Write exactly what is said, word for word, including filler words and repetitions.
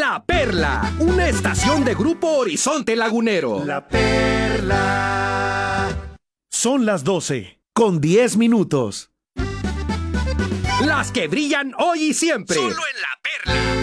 La Perla, una estación de Grupo Horizonte Lagunero. La Perla. Son las doce, con diez minutos. Las que brillan hoy y siempre. Solo en La Perla.